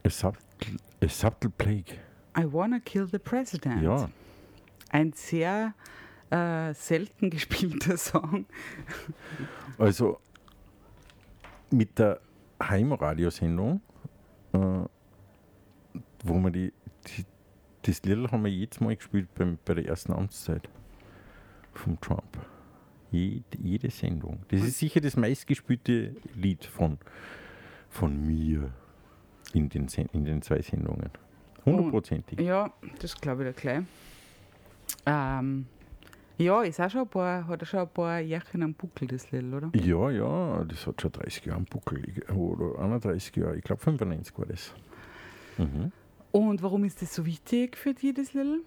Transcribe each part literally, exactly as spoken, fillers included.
A subtle, a subtle plague. I wanna kill the president. Ja. Ein sehr äh, selten gespielter Song. Also mit der Heimradiosendung, äh, wo wir die, die das Lied haben wir jedes Mal gespielt beim, bei der ersten Amtszeit von Trump. Jede, jede Sendung. Das ist sicher das meistgespielte Lied von, von mir in den, Sen- in den zwei Sendungen. Hundertprozentig. Ja, das glaube ich da gleich. Ähm, ja, ist auch schon ein paar, hat er schon ein paar Jährchen am Buckel, das Lied, oder? Ja, ja, das hat schon dreißig Jahre am Buckel. Ich- Oder einunddreißig Jahre, ich glaube fünfundneunzig war das. Mhm. Und warum ist das so wichtig für dich, das Lied?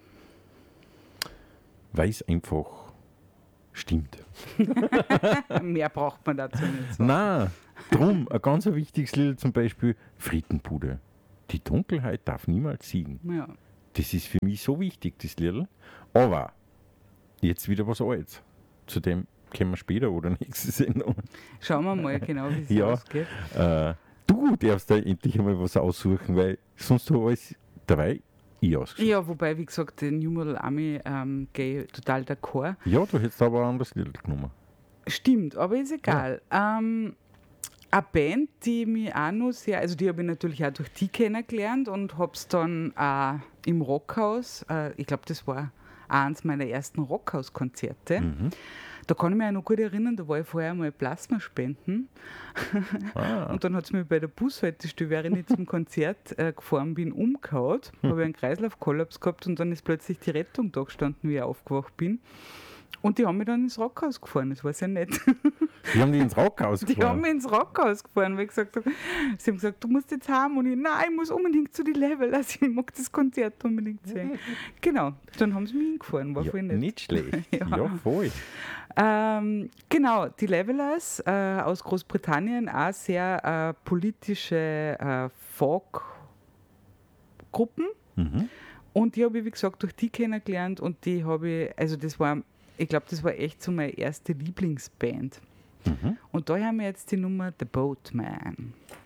Weil es einfach stimmt. Mehr braucht man dazu nicht. So. Nein, drum, ein ganz wichtiges Lied zum Beispiel Frittenbude. Die Dunkelheit darf niemals siegen. Ja. Das ist für mich so wichtig, das Lied. Aber jetzt wieder was Altes. Zu dem kommen wir später oder nächste Sendung. Schauen wir mal genau, wie es Ja. ausgeht. Äh, du darfst da endlich einmal was aussuchen, weil sonst du alles dabei ich ausgesucht. Ja, wobei, wie gesagt, die New Model Army ähm, gehe ich total d'accord. Ja, du hättest aber ein anderes Lied genommen. Stimmt, aber ist egal. Ähm, eine Band, die mich auch noch sehr, also die habe ich natürlich auch durch die kennengelernt und habe es dann auch im Rockhaus, äh, ich glaube, das war eins meiner ersten Rockhaus-Konzerte. Mhm. Da kann ich mich auch noch gut erinnern, da war ich vorher mal Plasma spenden. Ah. Und dann hat es mich bei der Bushaltestelle, während ich zum Konzert äh, gefahren bin, umgehauen. Habe ich einen Kreislaufkollaps gehabt und dann ist plötzlich die Rettung da gestanden, wie ich aufgewacht bin. Und die haben mich dann ins Rockhaus gefahren, das war sehr nett. Die haben die ins Rockhaus Die haben mich ins Rockhaus gefahren, weil ich gesagt habe, sie haben gesagt, du musst jetzt heim und ich, nein, ich muss unbedingt zu die Level, also ich mag das Konzert unbedingt sehen. Genau, dann haben sie mich hingefahren, war Ja, voll nett. nicht schlecht. Ja. Ja, voll. Ähm, genau, die Levelers äh, aus Großbritannien, auch sehr äh, politische äh, Folk-Gruppen. Mhm. Und die habe ich, wie gesagt, durch die kennengelernt und die habe ich, also das war, ich glaube, das war echt so meine erste Lieblingsband. Mhm. Und da haben wir jetzt die Nummer The Boatman.